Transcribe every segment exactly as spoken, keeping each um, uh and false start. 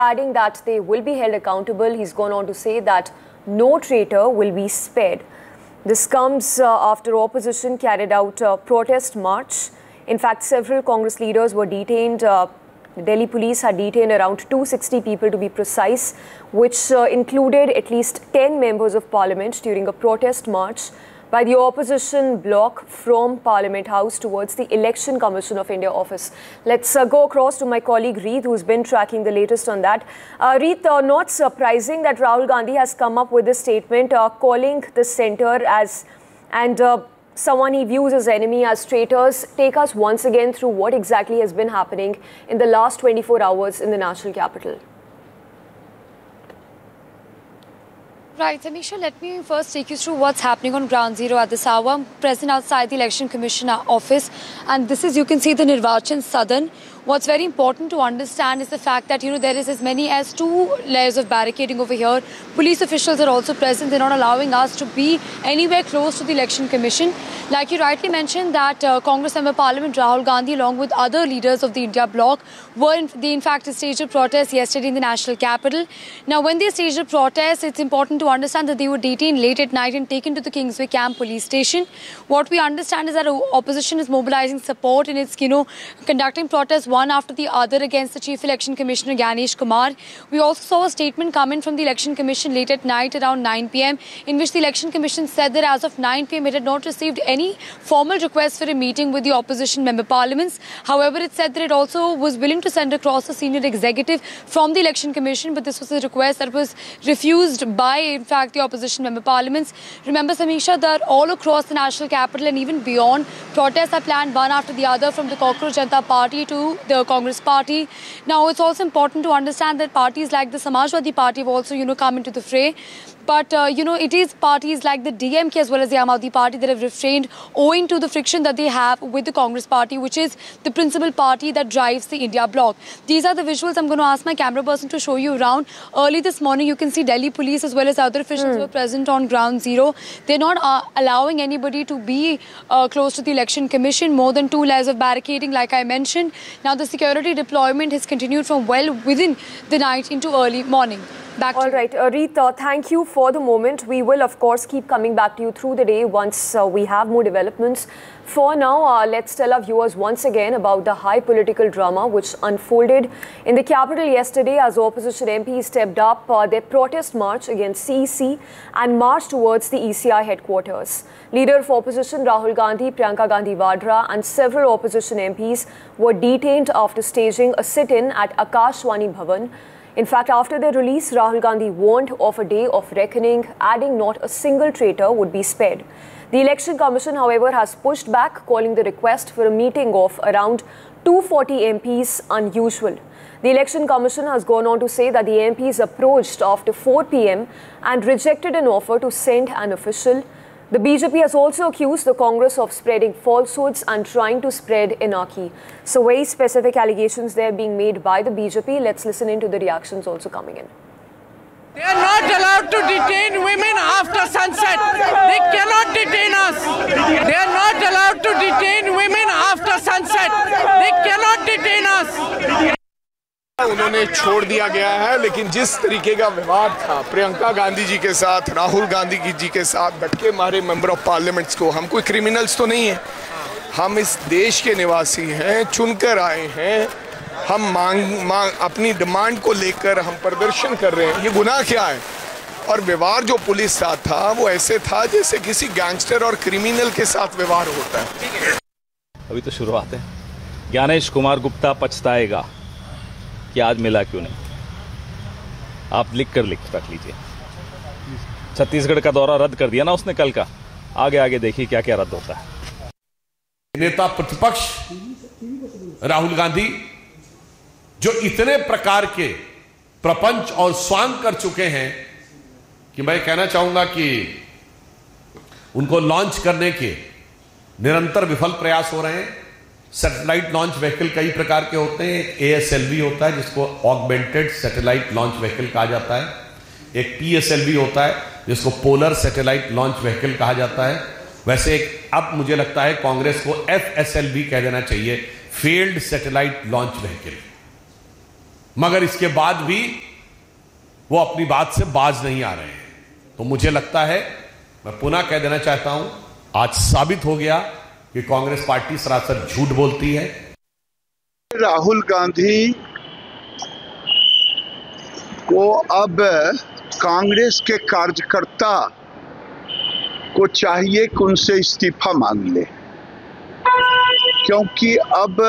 adding that they will be held accountable. He's gone on to say that no traitor will be spared. This comes uh, after opposition carried out a protest march. In fact, several Congress leaders were detained. Uh, Delhi police had detained around two hundred sixty people to be precise, which uh, included at least ten members of parliament during a protest march by the opposition bloc from Parliament House towards the Election Commission of India office. Let's uh, go across to my colleague Reet, who's been tracking the latest on that. Uh, Reet, uh, not surprising that Rahul Gandhi has come up with this statement uh, calling the centre as and uh, someone he views as enemy, as traitors. Take us once again through what exactly has been happening in the last twenty-four hours in the national capital. Right, Amisha, let me first take you through what's happening on ground zero at this hour. I'm present outside the Election Commission office, and this is, you can see, the Nirvachan Sadan. What's very important to understand is the fact that, you know, there is as many as two layers of barricading over here. Police officials are also present. They're not allowing us to be anywhere close to the Election Commission. Like you rightly mentioned, that uh, Congress Member Parliament Rahul Gandhi, along with other leaders of the India bloc, were in, they in fact staged a protest yesterday in the national capital. Now, when they staged a protest, it's important to understand that they were detained late at night and taken to the Kingsway Camp police station. What we understand is that opposition is mobilizing support and it's, you know, conducting protests one after the other against the Chief Election Commissioner Gyanesh Kumar. We also saw a statement come in from the Election Commission late at night around nine p m in which the Election Commission said that as of nine p m it had not received any formal request for a meeting with the opposition member parliaments. However, it said that it also was willing to send across a senior executive from the Election Commission, but this was a request that was refused by, in fact, the opposition member parliaments. Remember, Samisha, that all across the national capital and even beyond, protests are planned one after the other from the Cockroach Janata Party to the Congress Party. Now, it's also important to understand that parties like the Samajwadi Party have also, you know, come into the fray. But, uh, you know, it is parties like the D M K as well as the Aam Aadmi Party that have refrained owing to the friction that they have with the Congress Party, which is the principal party that drives the India bloc. These are the visuals I'm going to ask my camera person to show you around. Early this morning, you can see Delhi police as well as other officials mm. were present on ground zero. They're not uh, allowing anybody to be uh, close to the Election Commission. More than two layers of barricading, like I mentioned. Now, the security deployment has continued from well within the night into early morning. Back All right, uh, Reeta, thank you for the moment. We will, of course, keep coming back to you through the day once uh, we have more developments. For now, uh, let's tell our viewers once again about the high political drama which unfolded in the capital yesterday as opposition M Ps stepped up uh, their protest march against C E C and marched towards the E C I headquarters. Leader of opposition Rahul Gandhi, Priyanka Gandhi Vadra and several opposition M Ps were detained after staging a sit-in at Akashwani Bhavan. In fact, after their release, Rahul Gandhi warned of a day of reckoning, adding not a single traitor would be spared. The Election Commission, however, has pushed back, calling the request for a meeting of around two hundred forty M Ps unusual. The Election Commission has gone on to say that the M Ps approached after four p m and rejected an offer to send an official. The B J P has also accused the Congress of spreading falsehoods and trying to spread anarchy. So very specific allegations there being made by the B J P. Let's listen into the reactions also coming in. They are not allowed to detain women after sunset. They cannot detain us. They are not allowed to detain women after sunset. They cannot detain us. उन्होंने छोड़ दिया गया है, लेकिन जिस तरीके का विवाद था प्रियंका गांधी जी के साथ, राहुल गांधी जी के साथ धक्के मारे मेंबर ऑफ पार्लियामेंट्स को, हम कोई क्रिमिनल्स तो नहीं है, हम इस देश के निवासी हैं, चुनकर आए हैं, हम मांग मांग अपनी डिमांड को लेकर हम प्रदर्शन कर रहे हैं, ये गुनाह क्या है? और व्यवहार जो पुलिस साथ था वो ऐसे था जैसे किसी गैंगस्टर और क्रिमिनल के साथ व्यवहार होता है। अभी तो शुरुआत है। ज्ञानेश कुमार गुप्ता पछताएगा कि आज मिला क्यों नहीं। आप लिख कर लिख रख लीजिए। छत्तीसगढ़ का दौरा रद्द कर दिया ना उसने कल का, आगे आगे देखिए क्या क्या रद्द होता है। नेता प्रतिपक्ष राहुल गांधी जो इतने प्रकार के प्रपंच और स्वांग कर चुके हैं कि मैं कहना चाहूंगा कि उनको लॉन्च करने के निरंतर विफल प्रयास हो रहे हैं। सैटेलाइट लॉन्च व्हीकल कई प्रकार के होते हैं। एक ए एस एल वी होता है जिसको ऑगमेंटेड सैटेलाइट लॉन्च व्हीकल कहा जाता है, एक पी एस एल वी होता है जिसको पोलर सैटेलाइट लॉन्च व्हीकल कहा जाता है। वैसे एक अब मुझे लगता है कांग्रेस को एफ एस एल वी कह देना चाहिए, फेल्ड सैटेलाइट लॉन्च व्हीकल। मगर इसके बाद भी वो अपनी बात से बाज नहीं आ रहे हैं। तो मुझे लगता है, मैं पुनः कह देना चाहता हूं, आज साबित हो गया कि कांग्रेस पार्टी सरासर झूठ बोलती है। राहुल गांधी को अब कांग्रेस के कार्यकर्ता को चाहिए कि उनसे इस्तीफा मांग ले, क्योंकि अब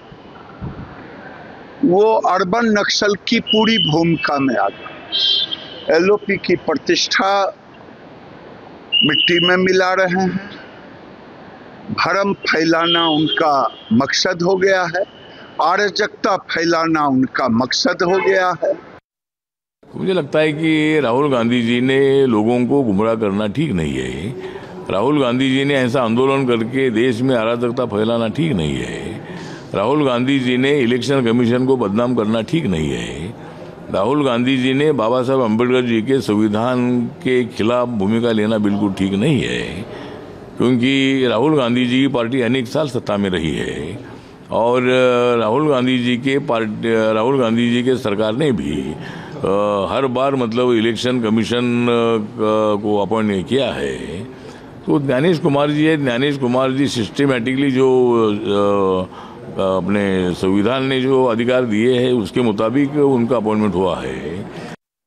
वो अर्बन नक्सल की पूरी भूमिका में आ गए। एलओपी की प्रतिष्ठा मिट्टी में मिला रहे हैं, भरम फैलाना उनका मकसद हो गया है, अराजकता फैलाना उनका मकसद हो गया है। मुझे लगता है कि राहुल गांधी जी ने लोगों को गुमराह करना ठीक नहीं है। राहुल गांधी जी ने ऐसा आंदोलन करके देश में अराजकता फैलाना ठीक नहीं है। राहुल गांधी जी ने इलेक्शन कमीशन को बदनाम करना ठीक नहीं है। राहुल गांधी जी ने बाबा साहब अम्बेडकर जी के संविधान के खिलाफ भूमिका लेना बिल्कुल ठीक नहीं है, क्योंकि राहुल गांधी जी की पार्टी अनेक साल सत्ता में रही है और राहुल गांधी जी के पार्टी राहुल गांधी जी के सरकार ने भी आ, हर बार मतलब इलेक्शन कमीशन को अपॉइंट किया है। तो ज्ञानेश कुमार जी है, ज्ञानेश कुमार जी सिस्टमेटिकली जो आ, अपने संविधान ने जो अधिकार दिए हैं उसके मुताबिक उनका अपॉइंटमेंट हुआ है।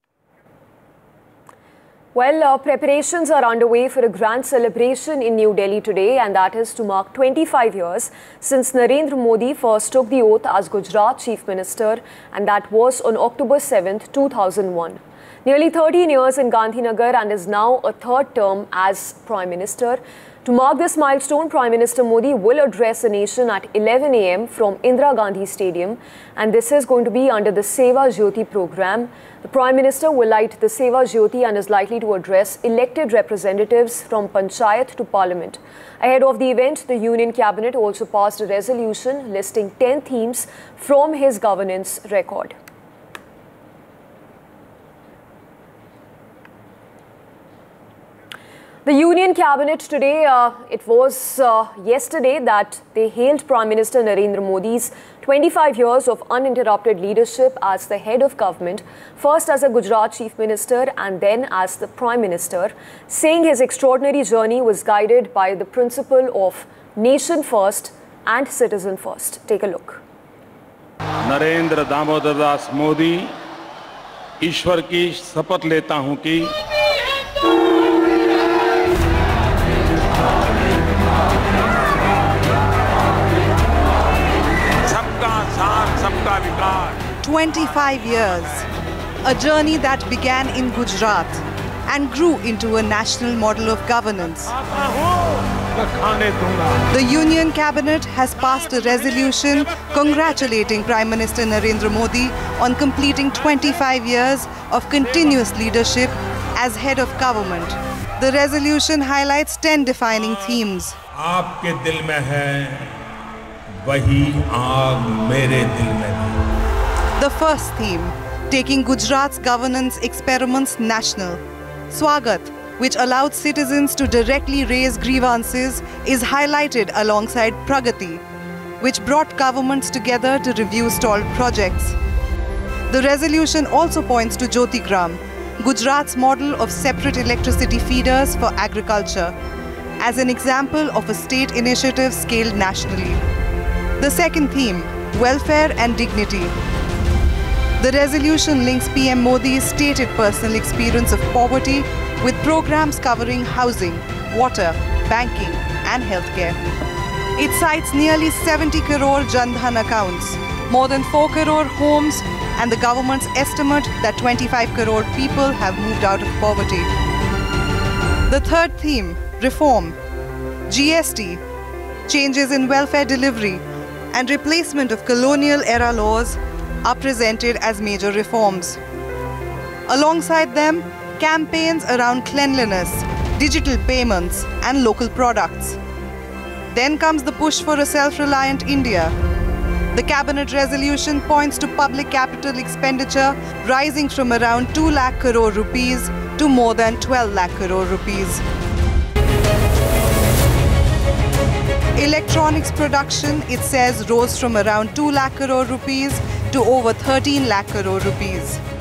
Well, uh, preparations are underway for a grand celebration in New Delhi today, and that is to mark twenty-five years since Narendra Modi first took the oath as Gujarat Chief Minister, and that was on October seventh, two thousand one. Nearly thirteen years in Gandhinagar and is now a third term as Prime Minister. To mark this milestone, Prime Minister Modi will address the nation at eleven a m from Indira Gandhi Stadium, and this is going to be under the Seva Jyoti program. The Prime Minister will light the Seva Jyoti and is likely to address elected representatives from Panchayat to Parliament. Ahead of the event, the Union Cabinet also passed a resolution listing ten themes from his governance record. The Union Cabinet today, uh, it was uh, yesterday that they hailed Prime Minister Narendra Modi's twenty-five years of uninterrupted leadership as the head of government, first as a Gujarat Chief Minister and then as the Prime Minister, saying his extraordinary journey was guided by the principle of nation first and citizen first. Take a look. Narendra Damodar Das Modi, ईश्वर की शपथ लेता हूं कि twenty-five years, a journey that began in Gujarat and grew into a national model of governance. The Union Cabinet has passed a resolution congratulating Prime Minister Narendra Modi on completing twenty-five years of continuous leadership as head of government. The resolution highlights ten defining themes. आपके दिल में है, वही आग मेरे दिल में है. The first theme, taking Gujarat's governance experiments national. Swagat, which allowed citizens to directly raise grievances, is highlighted alongside Pragati, which brought governments together to review stalled projects. The resolution also points to Jyotigram, Gujarat's model of separate electricity feeders for agriculture, as an example of a state initiative scaled nationally. The second theme, welfare and dignity. The resolution links P M Modi's stated personal experience of poverty with programs covering housing, water, banking and healthcare. It cites nearly seventy crore Jan Dhan accounts, more than four crore homes, and the government's estimate that twenty-five crore people have moved out of poverty. The third theme, reform. G S T, changes in welfare delivery and replacement of colonial era laws are presented as major reforms. Alongside them, campaigns around cleanliness, digital payments and local products. Then comes the push for a self-reliant India. The cabinet resolution points to public capital expenditure rising from around two lakh crore rupees to more than twelve lakh crore rupees. Electronics production, it says, rose from around two lakh crore rupees to over thirteen lakh crore rupees.